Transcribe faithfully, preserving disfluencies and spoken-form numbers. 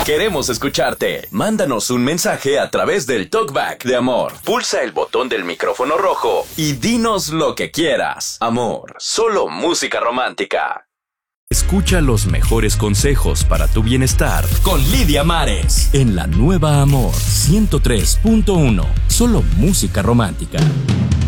Queremos escucharte. Mándanos un mensaje a través del Talkback de Amor. Pulsa el botón del micrófono rojo y dinos lo que quieras. Amor, solo música romántica. Escucha los mejores consejos para tu bienestar con Lidia Mares en la nueva Amor ciento tres punto uno. Solo música romántica.